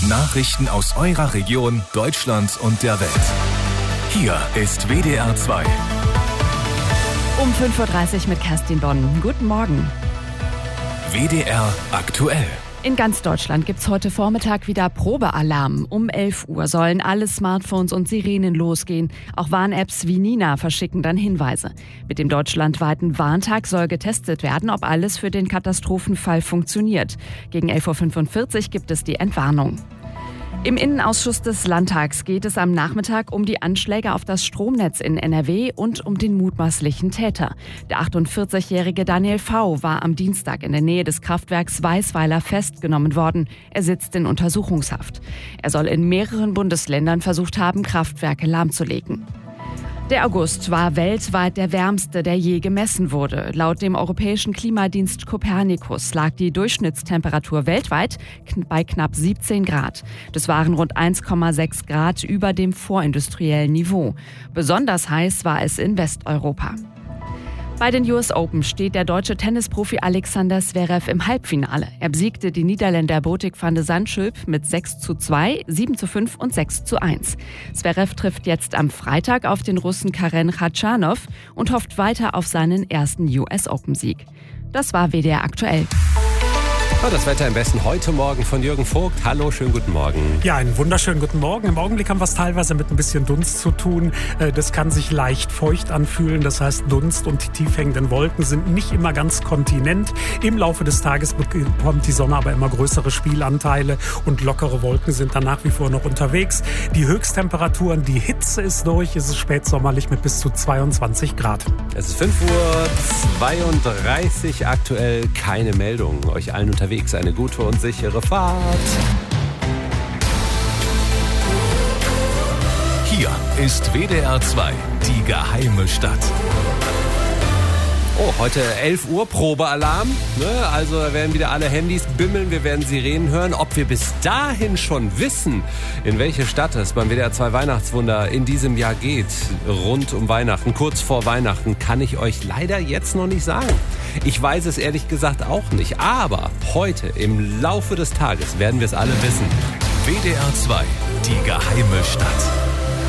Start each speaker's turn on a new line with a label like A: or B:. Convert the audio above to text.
A: Nachrichten aus eurer Region, Deutschland und der Welt. Hier ist WDR 2.
B: Um 5.30 Uhr mit Kerstin Bonn. Guten Morgen.
A: WDR aktuell.
B: In ganz Deutschland gibt's heute Vormittag wieder Probealarm. Um 11 Uhr sollen alle Smartphones und Sirenen losgehen. Auch Warn-Apps wie Nina verschicken dann Hinweise. Mit dem deutschlandweiten Warntag soll getestet werden, ob alles für den Katastrophenfall funktioniert. Gegen 11.45 Uhr gibt es die Entwarnung. Im Innenausschuss des Landtags geht es am Nachmittag um die Anschläge auf das Stromnetz in NRW und um den mutmaßlichen Täter. Der 48-jährige Daniel V. war am Dienstag in der Nähe des Kraftwerks Weißweiler festgenommen worden. Er sitzt in Untersuchungshaft. Er soll in mehreren Bundesländern versucht haben, Kraftwerke lahmzulegen. Der August war weltweit der wärmste, der je gemessen wurde. Laut dem europäischen Klimadienst Copernicus lag die Durchschnittstemperatur weltweit bei knapp 17 Grad. Das waren rund 1,6 Grad über dem vorindustriellen Niveau. Besonders heiß war es in Westeuropa. Bei den US Open steht der deutsche Tennisprofi Alexander Zverev im Halbfinale. Er besiegte die Niederländer Botic van de Zandschulp mit 6:2, 7:5 und 6:1. Zverev trifft jetzt am Freitag auf den Russen Karen Khachanov und hofft weiter auf seinen ersten US Open-Sieg. Das war WDR aktuell.
C: Das Wetter im Westen heute Morgen von Jürgen Vogt. Hallo, schönen guten Morgen.
D: Ja, einen wunderschönen guten Morgen. Im Augenblick haben wir es teilweise mit ein bisschen Dunst zu tun. Das kann sich leicht feucht anfühlen. Das heißt, Dunst und tief hängenden Wolken sind nicht immer ganz kontinent. Im Laufe des Tages bekommt die Sonne aber immer größere Spielanteile und lockere Wolken sind dann nach wie vor noch unterwegs. Die Höchsttemperaturen, die Hitze ist durch. Es ist spätsommerlich mit bis zu 22 Grad.
C: Es ist 5:32 Uhr, aktuell keine Meldung. Euch allen unterwegs eine gute und sichere Fahrt.
A: Hier ist WDR 2, die geheime Stadt.
C: Oh, heute 11 Uhr, Probealarm. Also da werden wieder alle Handys bimmeln, wir werden Sirenen hören. Ob wir bis dahin schon wissen, in welche Stadt es beim WDR 2 Weihnachtswunder in diesem Jahr geht, rund um Weihnachten, kurz vor Weihnachten, kann ich euch leider jetzt noch nicht sagen. Ich weiß es ehrlich gesagt auch nicht. Aber heute, im Laufe des Tages, werden wir es alle wissen.
A: WDR 2, die geheime Stadt.